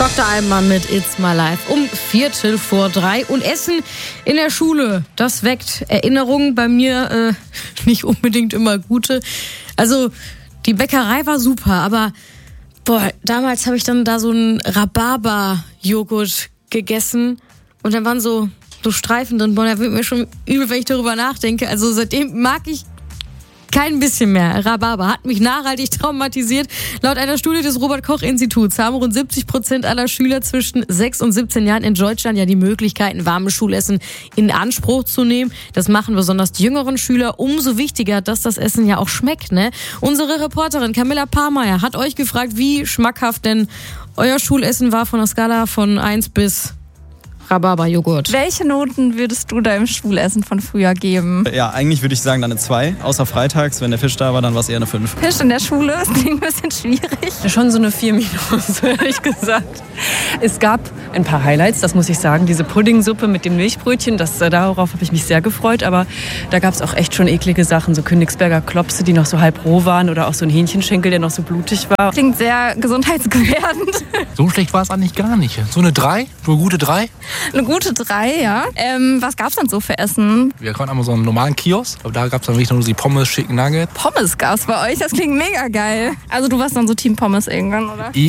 Dr. Alban mit It's My Life um 3:15. Und Essen in der Schule, das weckt Erinnerungen bei mir, nicht unbedingt immer gute. Also die Bäckerei war super, aber damals habe ich dann da so einen Rhabarber-Joghurt gegessen und dann waren so Streifen drin. Da wird mir schon übel, wenn ich darüber nachdenke. Also seitdem mag ich kein bisschen mehr. Rhabarber hat mich nachhaltig traumatisiert. Laut einer Studie des Robert-Koch-Instituts haben rund 70% aller Schüler zwischen 6 und 17 Jahren in Deutschland ja die Möglichkeit, ein warmes Schulessen in Anspruch zu nehmen. Das machen besonders die jüngeren Schüler. Umso wichtiger, dass das Essen ja auch schmeckt, ne? Unsere Reporterin Camilla Pahrmeier hat euch gefragt, wie schmackhaft denn euer Schulessen war von der Skala von 1 bis Rhabarberjoghurt. Welche Noten würdest du deinem Schulessen von früher geben? Ja, eigentlich würde ich sagen dann eine 2. Außer freitags, wenn der Fisch da war, dann war es eher eine 5. Fisch in der Schule ist ein bisschen schwierig. Schon so eine 4-, ehrlich gesagt. Es gab ein paar Highlights, das muss ich sagen. Diese Puddingsuppe mit dem Milchbrötchen, darauf habe ich mich sehr gefreut. Aber da gab es auch echt schon eklige Sachen. So Königsberger Klopse, die noch so halb roh waren. Oder auch so ein Hähnchenschenkel, der noch so blutig war. Klingt sehr gesundheitsgefährdend. So schlecht war es eigentlich gar nicht. So eine 3, so eine gute 3. Eine gute 3, ja. Was gab's dann so für Essen? Wir konnten einmal so einen normalen Kiosk, aber da gab's dann wirklich nur die Pommes, Chicken Nugget. Pommes gab's bei euch, das klingt mega geil. Also du warst dann so Team Pommes irgendwann, oder?